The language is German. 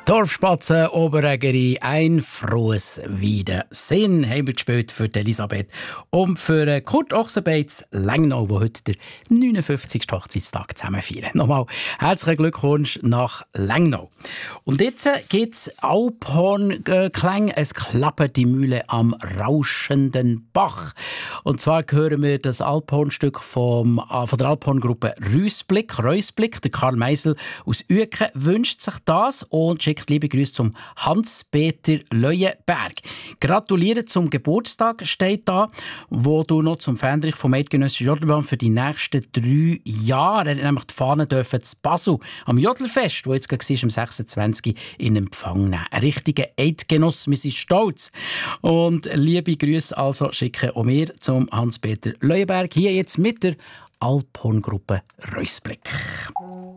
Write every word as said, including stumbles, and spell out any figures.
Dorfspatzen, Oberägeri, ein frohes Wiedersehen haben wir gespielt für Elisabeth und für Kurt Ochsenbeitz Lengnau, der heute der neunundfünfzigsten Hochzeitstag zusammen feiern. Nochmal herzlichen Glückwunsch nach Lengnau. Und jetzt gibt es Alphorn-Klang, es klappert die Mühle am rauschenden Bach. Und zwar hören wir das Alphorn-Stück vom, von der Alphorn-Gruppe Reusblick. Reusblick, der Karl Meisel aus Uecken wünscht sich das und schickt liebe Grüße zum Hans-Peter Leuenberg. Gratulieren zum Geburtstag steht da, wo du noch zum Fähnrich vom Eidgenössischen Jodelbahn für die nächsten drei Jahre nämlich die Fahne dürfen zu Basel am Jodelfest, wo jetzt gerade am sechsundzwanzigsten in Empfang nehmen. Ein richtiger Eidgenoss, wir sind stolz. Und liebe Grüße also schicken auch wir zum Hans-Peter Leuenberg, hier jetzt mit der Alphorn-Gruppe Reusblick.